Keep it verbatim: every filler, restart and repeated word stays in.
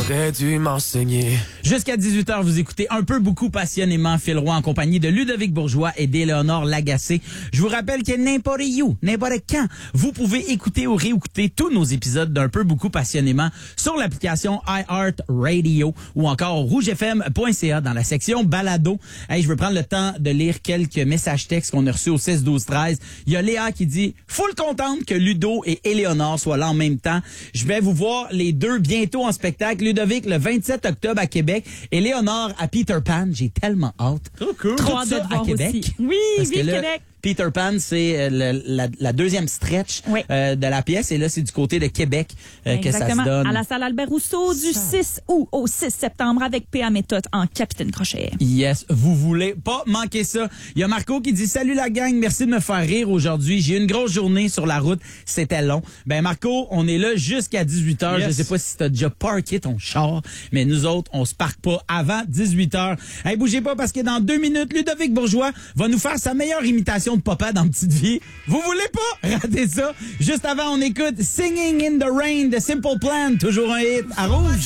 T'aurais dû m'enseigner. Jusqu'à dix-huit heures, vous écoutez un peu beaucoup passionnément Phil Roy en compagnie de Ludovic Bourgeois et d'Éléonore Lagacé. Je vous rappelle que n'importe où, n'importe quand, vous pouvez écouter ou réécouter tous nos épisodes d'un peu beaucoup passionnément sur l'application iHeartRadio ou encore rouge f m point c a dans la section balado. Hey, je veux prendre le temps de lire quelques messages textes qu'on a reçus au six douze treize. Il y a Léa qui dit « Full contente que Ludo et Éléonore soient là en même temps. Je vais vous voir les deux bientôt en spectacle. Ludovic le vingt-sept octobre à Québec et Léonore à Peter Pan. J'ai tellement hâte. Trop cool. Tout Trop hâte de ça te à voir Québec. aussi. Oui, Parce que vive là, Québec. Peter Pan, c'est euh, le- la, la deuxième stretch Oui. euh, de la pièce. Et là, c'est du côté de Québec euh, que ça se Exactement. donne. À la salle Albert Rousseau du six août au six septembre avec P A Méthode en Capitaine Crochet. Yes, vous voulez pas manquer ça. Il y a Marco qui dit « Salut la gang, merci de me faire rire aujourd'hui. J'ai eu une grosse journée sur la route, c'était long. » Ben Marco, on est là jusqu'à dix-huit heures. Yes. Je sais pas si t'as déjà parké ton char, mais nous autres, on se parque pas avant dix-huit heures. Hey, bougez pas parce que dans deux minutes, Ludovic Bourgeois va nous faire sa meilleure imitation de papa dans Petite Vie. Vous voulez pas rater ça? Juste avant, on écoute « Singing in the Rain » de Simple Plan, toujours un hit à Rouge.